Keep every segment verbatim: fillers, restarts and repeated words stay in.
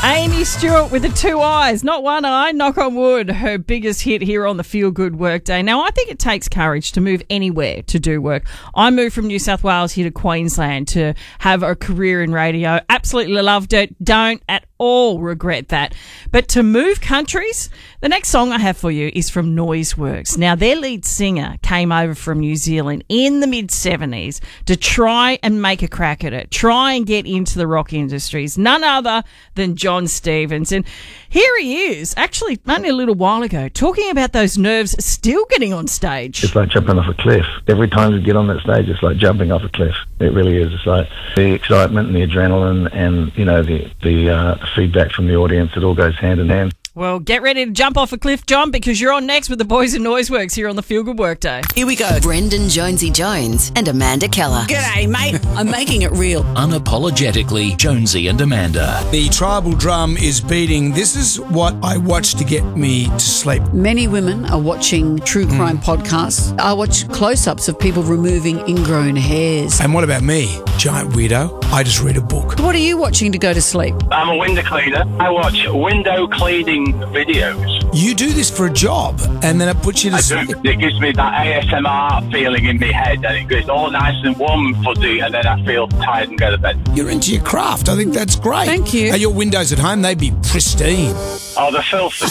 Amy Stewart with the two eyes, not one eye, knock on wood, her biggest hit here on the Feel Good Workday. Now, I think it takes courage to move anywhere to do work. I moved from New South Wales here to Queensland to have a career in radio. Absolutely loved it. Don't at all regret that. But to move countries, the next song I have for you is from Noiseworks. Now, their lead singer came over from New Zealand in the mid-seventies to try and make a crack at it, try and get into the rock industries. None other than John Stevens. And here he is, actually only a little while ago, talking about those nerves still getting on stage. It's like jumping off a cliff. Every time you get on that stage, it's like jumping off a cliff. It really is. It's like the excitement and the adrenaline and, you know, the, the uh, feedback from the audience. It all goes hand in hand. Well, get ready to jump off a cliff, John, because you're on next with the boys in Noiseworks here on the Feel Good Workday. Here we go. Brendan Jonesy Jones and Amanda Keller. G'day, mate. I'm making it real. Unapologetically, Jonesy and Amanda. The tribal drum is beating. This is what I watch to get me to sleep. Many women are watching true crime mm. podcasts. I watch close-ups of people removing ingrown hairs. And what about me? Giant weirdo. I just read a book. What are you watching to go to sleep? I'm a window cleaner. I watch window cleaning videos. You do this for a job, and then it puts you to I sleep. do. It gives me that A S M R feeling in my head, and it goes all nice and warm and fuzzy, and then I feel tired and go to bed. You're into your craft. I think that's great. Thank you. Are your windows at home, they'd be pristine. Oh, they're filthy.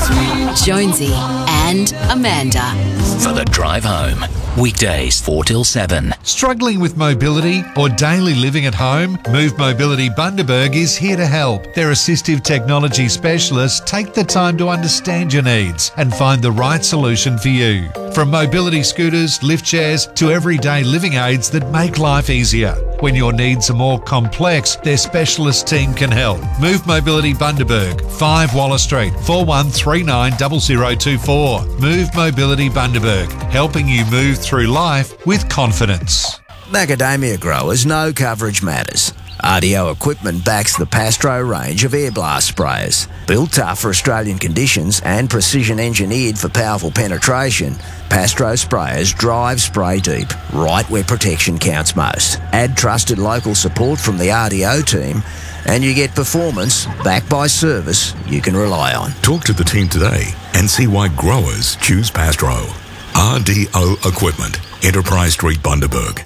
Jonesy and Amanda. For the drive home. Weekdays four till seven. Struggling with mobility or daily living at home? Move Mobility Bundaberg is here to help. Their assistive technology specialists take the time to understand your needs and find the right solution for you. From mobility scooters, lift chairs to everyday living aids that make life easier. When your needs are more complex, their specialist team can help. Move Mobility Bundaberg, five Wallace Street, four one three nine zero zero two four. Move Mobility Bundaberg, helping you move through life with confidence. Macadamia growers know coverage matters. R D O Equipment backs the Pastro range of air blast sprayers. Built tough for Australian conditions and precision engineered for powerful penetration, Pastro sprayers drive spray deep, right where protection counts most. Add trusted local support from the R D O team, and you get performance backed by service you can rely on. Talk to the team today and see why growers choose Pastro. R D O Equipment, Enterprise Street, Bundaberg.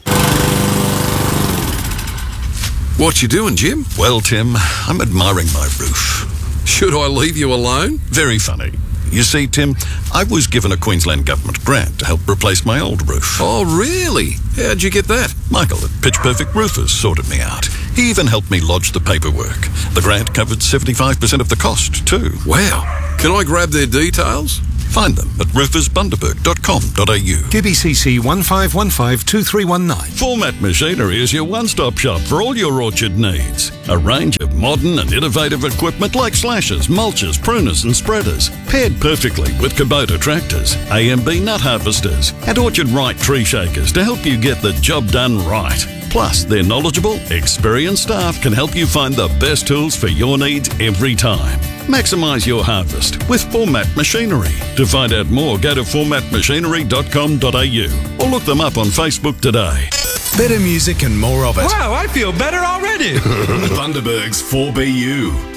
What you doing, Jim? Well, Tim, I'm admiring my roof. Should I leave you alone? Very funny. You see, Tim, I was given a Queensland Government grant to help replace my old roof. Oh, really? How'd you get that? Michael at Pitch Perfect Roofers sorted me out. He even helped me lodge the paperwork. The grant covered seventy-five percent of the cost, too. Wow. Can I grab their details? Find them at roofers bundaberg dot com dot a u. K B C C one five one five two three one nine. Format Machinery is your one-stop shop for all your orchard needs. A range of modern and innovative equipment like slashers, mulchers, pruners and spreaders, paired perfectly with Kubota tractors, A M B nut harvesters and Orchard Right tree shakers to help you get the job done right. Plus, their knowledgeable, experienced staff can help you find the best tools for your needs every time. Maximise your harvest with Format Machinery. To find out more, go to format machinery dot com dot a u or look them up on Facebook today. Better music and more of it. Wow, I feel better already. Bundaberg's four B U.